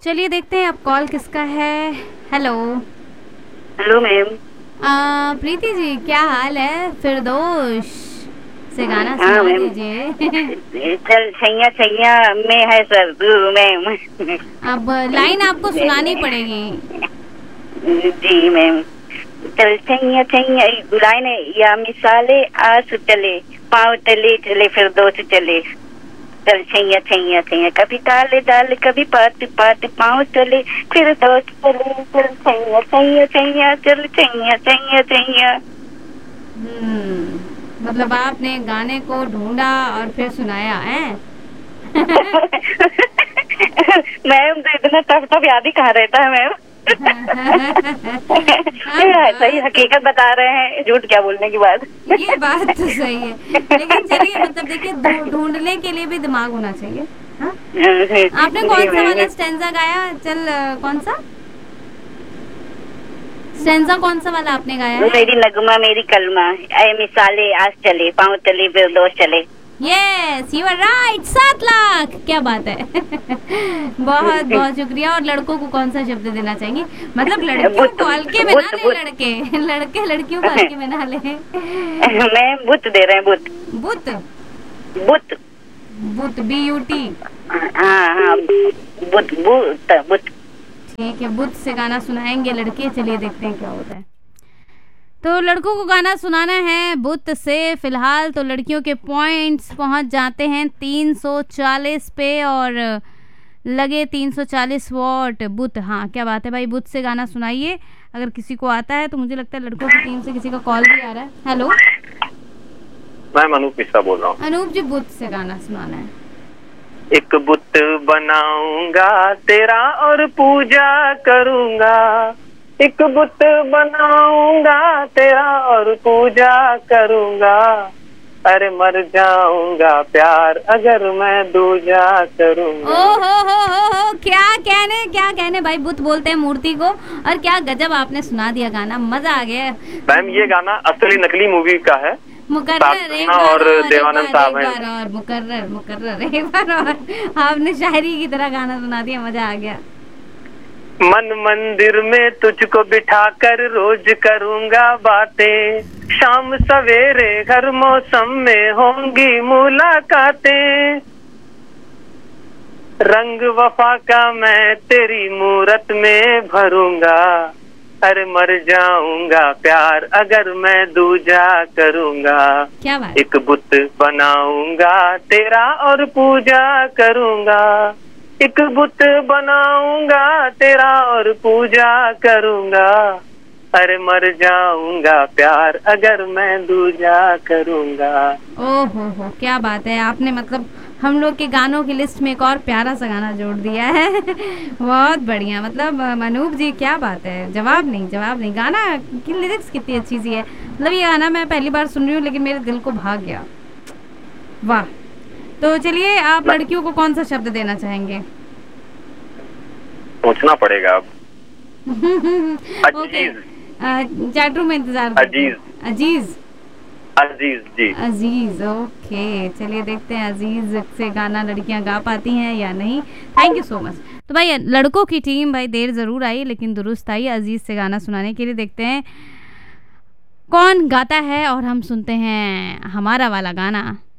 चलिए देखते हैं अब कॉल किसका है। Hello. Hello ma'am. Preeti ji क्या हाल है? फिरदौस से गाना हाँ सुना मैम। दीजिए। चल छैया छैया में है सर मैम। अब लाइन आपको सुनानी पड़ेगी। जी मैम। चल छैया छैया लाइन है या मिसाले आस चले पाँव तले चले फिर दोस्त चले। चल छैया छैया छैया कभी डाले डाले कभी पात पात पाँव चले फिर दोस्त चले। चल छैया छैया छैया चल छैया छैया छैया। मतलब आपने गाने को ढूंढा और फिर सुनाया है। मैम तो इतना टफ याद ही कहाँ रहता है मैम। सही हकीकत बता रहे हैं, झूठ क्या बोलने की बात। ये बात तो सही है, लेकिन चलिए मतलब देखिए ढूंढने के लिए भी दिमाग होना चाहिए। हाँ? आपने कौन सा वाला स्टेंजा गाया? चल कौन सा स्टेंजा कौन सा वाला आपने गाया है? मेरी नगमा मेरी कलमा ऐ मिसाले आज चले पाँव तले फिर दोस्त चले। Yes you are right. 7 lakh, क्या बात है। बहुत बहुत शुक्रिया। और लड़कों को कौन सा शब्द देना चाहेंगे? मतलब लड़कियों को हल्के में ना ले, लड़के लड़कियों को हल्के में ना ले। मैं बुत दे रहे हैं, बुत बुत बुत बुत BUT। हाँ बुत बुत बुत। ठीक है, बुत से गाना सुनाएंगे लड़के। चलिए देखते हैं क्या होता है। तो लड़कों को गाना सुनाना है बुत से। फिलहाल तो लड़कियों के पॉइंट्स पहुंच जाते हैं 340 पे और लगे 340 वॉट बुत। हाँ क्या बात है भाई, बुत से गाना सुनाइए अगर किसी को आता है। तो मुझे लगता है लड़कों की टीम से किसी का कॉल भी आ रहा है। हेलो मैं अनूप मिश्रा बोल रहा हूँ। अनूप जी बुत से गाना सुनाना है। एक बुत बनाऊंगा तेरा और पूजा करूंगा। एक बुत बनाऊंगा तेरा और पूजा करूंगा। अरे मर जाऊंगा प्यार अगर मैं दूजा करूंगा। ओ हो क्या कहने भाई, बुत बोलते हैं मूर्ति को। और क्या गजब आपने सुना दिया गाना, मजा आ गया। मैम ये गाना असली नकली मूवी का है। मुकर्रर एक बार और देवानंद साहब हैं। एक बार और मुकर्रर एक बार और। आपने शायरी की तरह गाना सुना दिया, मजा आ गया। मन मंदिर में तुझको बिठाकर रोज करूंगा बातें। शाम सवेरे हर मौसम में होंगी मुलाकातें। रंग वफा का मैं तेरी मूरत में भरूंगा। अरे मर जाऊंगा प्यार अगर मैं दूजा करूंगा। क्या बात। एक बुत बनाऊंगा तेरा और पूजा करूंगा। एक बुत बनाऊंगा तेरा और पूजा करूंगा। अरे मर जाऊंगा प्यार अगर मैं दूजा करूंगा। ओहो क्या बात है। आपने मतलब हम लोग के गानों की लिस्ट में एक और प्यारा सा गाना जोड़ दिया है। बहुत बढ़िया। मतलब अनूप जी क्या बात है, जवाब नहीं। गाना की लिरिक्स कितनी अच्छी सी है। मतलब ये गाना मैं पहली बार सुन रही हूँ लेकिन मेरे दिल को भाग गया। वाह। तो चलिए आप लड़कियों को कौन सा शब्द देना चाहेंगे? सोचना पड़ेगा अब। चैट रूम में इंतजार। अजीज जी। अजीज ओके। चलिए देखते हैं अजीज से गाना लड़कियां गा पाती हैं या नहीं। Thank you so much. तो भाई लड़कों की टीम भाई देर जरूर आई लेकिन दुरुस्त आई अजीज से गाना सुनाने के लिए। देखते हैं कौन गाता है और हम सुनते हैं हमारा वाला गाना।